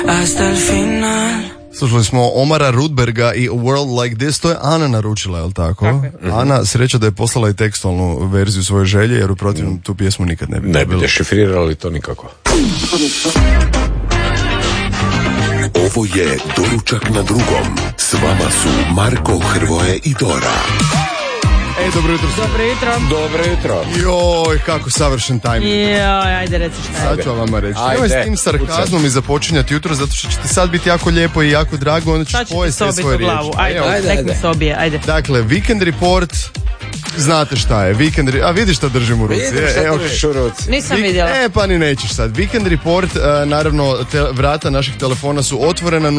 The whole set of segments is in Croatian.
Slušali smo Omara Rudberga i A World Like This, to je Ana naručila, je li tako? Ana, sreća da je poslala i tekstualnu verziju svoje želje, jer u protivnom tu pjesmu nikad ne bi dobili. Ne bi dešifrirali to nikako. Ovo je Doručak na drugom. S vama su Marko, Hrvoje i Dora. Dobro jutro. Dobro jutro. Dobro jutro. Joj, kako savršen tajming. Joj, ajde reci šta je. Sad ću vama reći. Ajde. Nemoj s tim sarkazmom i započinjati jutro, zato što će ti sad biti jako lijepo i jako drago, onda ćeš pojesti sve svoje riječi. Nek mi se obije, ajde. Dakle, Weekend Report, znate šta je, a vidiš šta držim u ruci. Vidim šta držiš u ruci. Nisam vidjela. Pa ni nećeš sad. Weekend Report, naravno, vrata naših telefona su otvorena,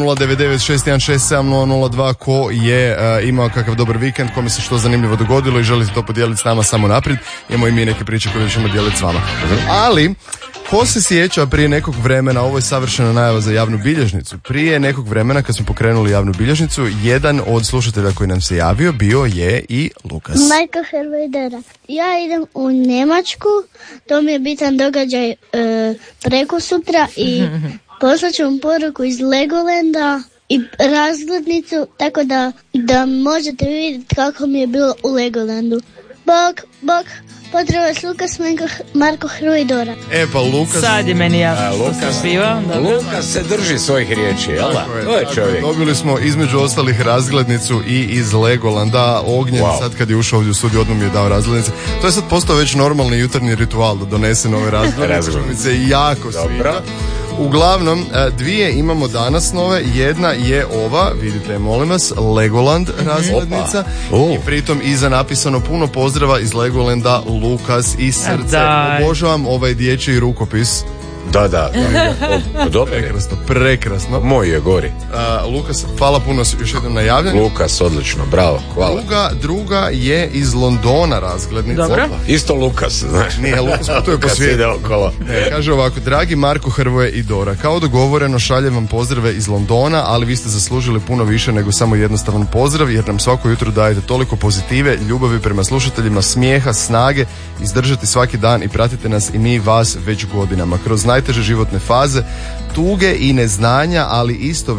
099-616-7002, ko je imao kakav dobar vikend, kome se što zanimljivo dogodilo i želite to podijeliti s nama samo naprijed, imamo i mi neke priče koje ćemo dijeliti s vama. Ali, ko se sjeća prije nekog vremena, ovo je savršena najava za javnu bilježnicu, prije nekog vremena kad smo pokrenuli javnu bilježnicu, jedan od slušatelja koji nam se javio bio je i Lukas. Marko, Hrvoje i Dora. Ja idem u Njemačku, to mi je bitan događaj preko sutra i poslaću vam poruku iz Legolanda i razglednicu, tako da možete vidjeti kako mi je bilo u Legolandu. Bog, pozdrav vas Lukas, Marko, Hrvoje i Dora. Pa Lukas... Sad je meni jasno što sam spiva. Lukas se drži svojih riječi, jel da? To je čovjek. Dobili smo između ostalih razglednicu i iz Legolanda. Ognjen sad kad je ušao ovdje u studiju odmah mi je dao razglednice. To je sad postao već normalni jutarnji ritual da donese nove razglednice. Mi se jako sviđa. Uglavnom, dvije imamo danas nove. Jedna je ova, vidite, molim vas, Legoland razglednica. I pritom iza napisano puno pozdrava iz Legolanda, Lukas i srce. Obožavam ovaj dječji rukopis. Da. Dobro. Prekrasno. Moj je gori. Lukas, hvala puno još jednom na javljanju. Lukas, odlično, bravo, hvala. Druga je iz Londona razglednica. Dobro. Isto Lukas, znaš. Nije, Lukas putuje po svijetu. Kaže ovako, dragi Marko, Hrvoje i Dora, kao dogovoreno šaljem vam pozdrave iz Londona, ali vi ste zaslužili puno više nego samo jednostavan pozdrav, jer nam svako jutro dajete toliko pozitive, ljubavi prema slušateljima, smijeha, snage, izdržati svaki dan i pratite nas i mi vas već godinama. Kroz najteže životne faze, tuge i neznanja, ali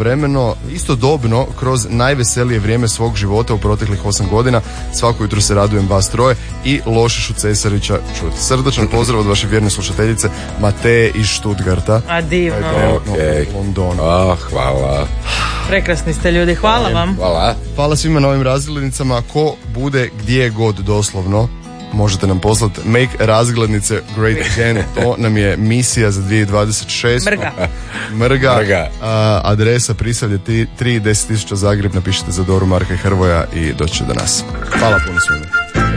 istodobno kroz najveselije vrijeme svog života u proteklih 8 godina. Svako jutro se radujem vas troje i Lošišu Cesarića čuti. Srdačan pozdrav od vaše vjerne slušateljice Mateje iz Stuttgarta. A divno. Londona. Hvala. Prekrasni ste ljudi, hvala vam. Hvala svima na ovim razglednicama. Ko bude gdje god doslovno, možete nam poslati Make razglednice Great Again. To nam je misija za 2026. Mrga. Adresa Prisavlje 3, 10.000 Zagreb. Napišite za Doru, Marka i Hrvoja i doći će do nas. Hvala puno svima.